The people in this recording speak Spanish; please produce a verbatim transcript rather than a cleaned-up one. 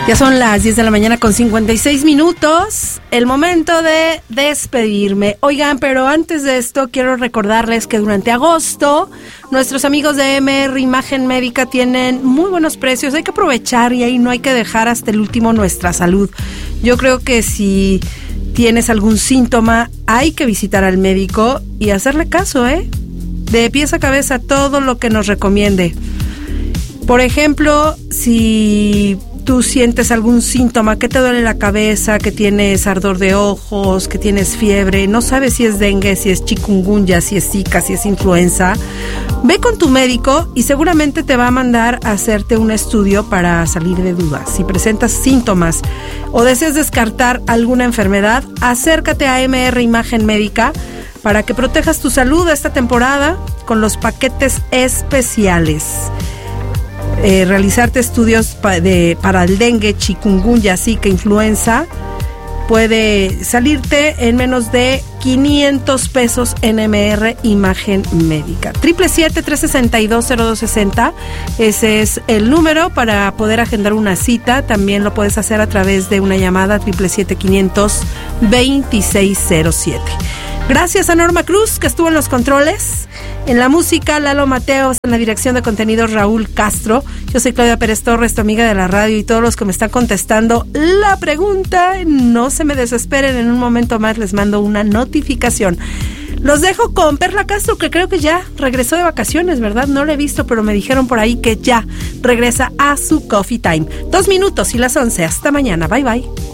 Ya son las diez de la mañana con cincuenta y seis minutos, el momento de despedirme. Oigan, pero antes de esto quiero recordarles que durante agosto nuestros amigos de M R Imagen Médica tienen muy buenos precios. Hay que aprovechar y ahí no hay que dejar hasta el último nuestra salud. Yo creo que si tienes algún síntoma hay que visitar al médico y hacerle caso, ¿eh? De pies a cabeza todo lo que nos recomiende. Por ejemplo, si tú sientes algún síntoma, que te duele la cabeza, que tienes ardor de ojos, que tienes fiebre, no sabes si es dengue, si es chikungunya, si es zika, si es influenza, ve con tu médico y seguramente te va a mandar a hacerte un estudio para salir de dudas. Si presentas síntomas o deseas descartar alguna enfermedad, acércate a M R Imagen Médica para que protejas tu salud esta temporada con los paquetes especiales. Eh, realizarte estudios pa de, para el dengue, chikungunya, zika, influenza, puede salirte en menos de quinientos pesos en M R Imagen Médica. siete siete siete, tres seis dos, cero dos seis cero, ese es el número para poder agendar una cita. También lo puedes hacer a través de una llamada siete siete siete, quinientos, veintiséis cero siete. Gracias a Norma Cruz, que estuvo en los controles. En la música, Lalo Mateos. En la dirección de contenidos, Raúl Castro. Yo soy Claudia Pérez Torres, tu amiga de la radio, y todos los que me están contestando la pregunta, no se me desesperen, en un momento más les mando una notificación. Los dejo con Perla Castro, que creo que ya regresó de vacaciones, ¿verdad? No la he visto, pero me dijeron por ahí que ya regresa a su Coffee Time. Dos minutos y las once. Hasta mañana. Bye, bye.